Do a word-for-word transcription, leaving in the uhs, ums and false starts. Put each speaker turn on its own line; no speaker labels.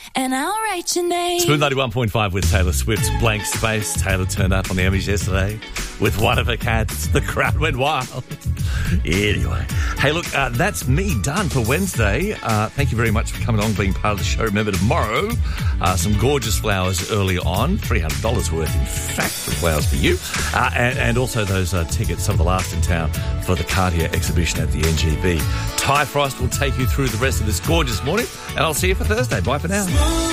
and I'll write your name.
Smooth ninety-one point five with Taylor Swift's Blank Space. Taylor turned up on the Emmys yesterday with one of her cats. The crowd went wild. Anyway. Hey, look, uh, that's me done for Wednesday. Uh, thank you very much for coming along, being part of the show. Remember, tomorrow, uh, some gorgeous flowers early on. three hundred dollars worth, in fact, of flowers for you. Uh, and, and also those uh, tickets, some of the last in town, for the Cartier exhibition at the N G B. Ty Frost will take you through the rest of this gorgeous morning, and I'll see you for Thursday. Bye for now.